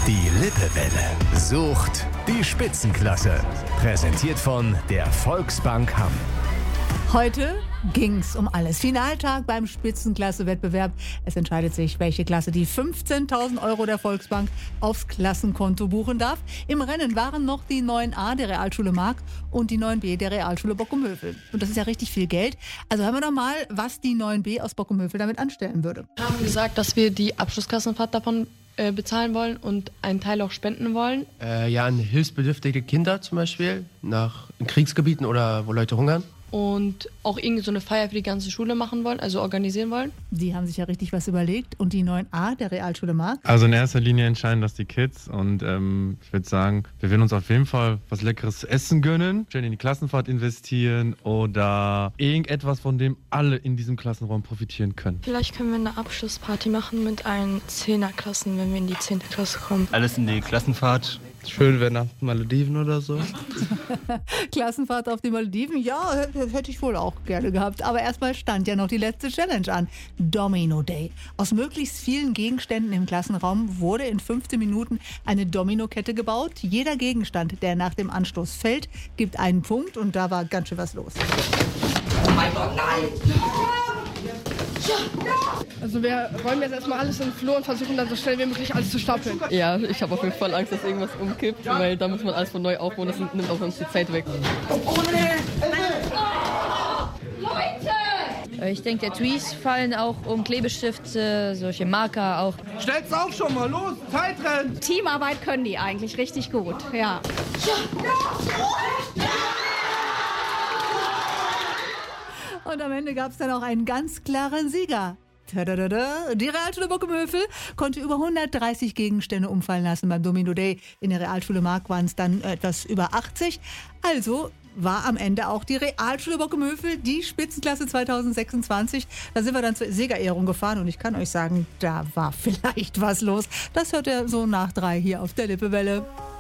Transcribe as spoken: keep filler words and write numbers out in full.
Die Lippewelle sucht die Spitzenklasse. Präsentiert von der Volksbank Hamm. Heute ging's um alles. Finaltag beim Spitzenklasse-Wettbewerb. Es entscheidet sich, welche Klasse die fünfzehntausend Euro der Volksbank aufs Klassenkonto buchen darf. Im Rennen waren noch die neun a der Realschule Mark und die neun b der Realschule Bockumhövel. Und das ist ja richtig viel Geld. Also hören wir doch mal, was die neun b aus Bockumhövel damit anstellen würde. Wir haben gesagt, dass wir die Abschlussklassenfahrt davon äh, bezahlen wollen und einen Teil auch spenden wollen. Äh, ja, an hilfsbedürftige Kinder zum Beispiel, nach in Kriegsgebieten oder wo Leute hungern. Und auch irgendwie so eine Feier für die ganze Schule machen wollen, also organisieren wollen. Die haben sich ja richtig was überlegt. Und die neun a der Realschule Mark? Also in erster Linie entscheiden das die Kids. Und ähm, ich würde sagen, wir werden uns auf jeden Fall was Leckeres zu essen gönnen, schön in die Klassenfahrt investieren oder irgendetwas, von dem alle in diesem Klassenraum profitieren können. Vielleicht können wir eine Abschlussparty machen mit allen Zehnerklassen, wenn wir in die zehnte Klasse kommen. Alles in die Klassenfahrt. Schön wäre nach Malediven oder so. Klassenfahrt auf die Malediven? Ja, hätte ich wohl auch gerne gehabt. Aber erstmal stand ja noch die letzte Challenge an. Domino Day. Aus möglichst vielen Gegenständen im Klassenraum wurde in fünfzehn Minuten eine Dominokette gebaut. Jeder Gegenstand, der nach dem Anstoß fällt, gibt einen Punkt. Und da war ganz schön was los. Oh mein Gott, nein! Also wir räumen jetzt erstmal alles in den Flur und versuchen dann so schnell wie möglich alles zu stapeln. Ja, ich habe auf jeden Fall Angst, dass irgendwas umkippt, weil da muss man alles von neu aufbauen, das nimmt auch uns die Zeit weg. Leute! Ich denke, der Tweets fallen auch um Klebestifte, solche Marker auch. Stellt's auf schon mal, los, Zeit rennt! Teamarbeit können die eigentlich richtig gut, ja. Und am Ende gab es dann auch einen ganz klaren Sieger. Tadadada. Die Realschule Bockumhövel konnte über hundertdreißig Gegenstände umfallen lassen beim Domino Day. In der Realschule Mark waren es dann etwas über achtzig. Also war am Ende auch die Realschule Bockumhövel die Spitzenklasse zweitausendsechsundzwanzig. Da sind wir dann zur Siegerehrung gefahren und ich kann euch sagen, da war vielleicht was los. Das hört ihr so nach drei hier auf der Lippewelle.